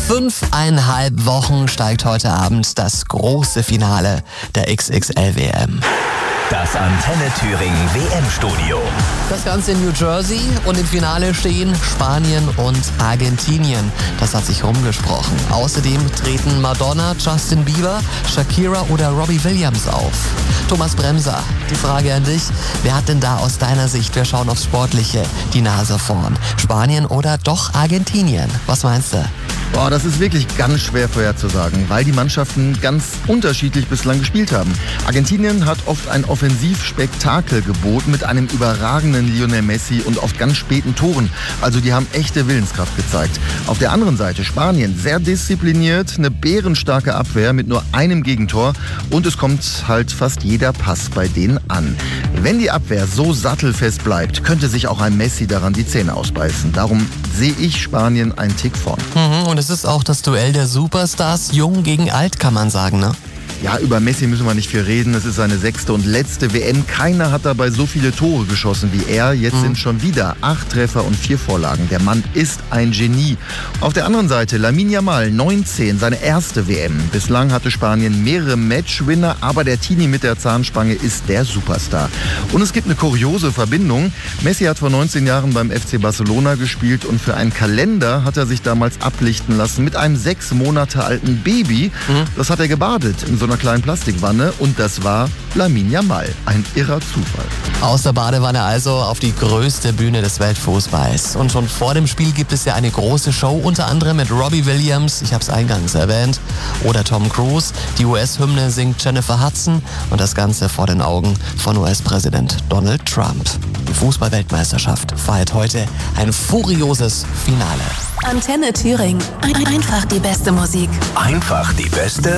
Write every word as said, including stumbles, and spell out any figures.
fünfeinhalb Wochen steigt heute Abend das große Finale der X X L W M. Das Antenne Thüringen W M-Studio. Das Ganze in New Jersey und im Finale stehen Spanien und Argentinien. Das hat sich rumgesprochen. Außerdem treten Madonna, Justin Bieber, Shakira oder Robbie Williams auf. Thomas Bremser, die Frage an dich. Wer hat denn da aus deiner Sicht, wir schauen aufs Sportliche, die Nase vorn? Spanien oder doch Argentinien? Was meinst du? Boah, das ist wirklich ganz schwer vorherzusagen, weil die Mannschaften ganz unterschiedlich bislang gespielt haben. Argentinien hat oft ein Offensivspektakel geboten mit einem überragenden Lionel Messi und oft ganz späten Toren. Also die haben echte Willenskraft gezeigt. Auf der anderen Seite Spanien sehr diszipliniert, eine bärenstarke Abwehr mit nur einem Gegentor und es kommt halt fast jeder Pass bei denen an. Wenn die Abwehr so sattelfest bleibt, könnte sich auch ein Messi daran die Zähne ausbeißen. Darum sehe ich Spanien einen Tick vorn. Mhm, und es ist auch das Duell der Superstars, jung gegen alt, kann man sagen, ne? Ja, über Messi müssen wir nicht viel reden. Es ist seine sechste und letzte W M. Keiner hat dabei so viele Tore geschossen wie er. Jetzt mhm. sind schon wieder acht Treffer und vier Vorlagen. Der Mann ist ein Genie. Auf der anderen Seite Lamine Yamal, neunzehn, seine erste W M. Bislang hatte Spanien mehrere Matchwinner, aber der Teenie mit der Zahnspange ist der Superstar. Und es gibt eine kuriose Verbindung. Messi hat vor neunzehn Jahren beim F C Barcelona gespielt und für einen Kalender hat er sich damals ablichten lassen mit einem sechs Monate alten Baby. Mhm. Das hat er gebadet in so einer kleinen Plastikwanne und das war Lamine Yamal. Ein irrer Zufall. Aus der Badewanne also auf die größte Bühne des Weltfußballs. Und schon vor dem Spiel gibt es ja eine große Show, unter anderem mit Robbie Williams, ich habe es eingangs erwähnt, oder Tom Cruise. Die U S-Hymne singt Jennifer Hudson und das Ganze vor den Augen von U S-Präsident Donald Trump. Die Fußball-Weltmeisterschaft feiert heute ein furioses Finale. Antenne Thüringen. Ein- einfach die beste Musik. Einfach die beste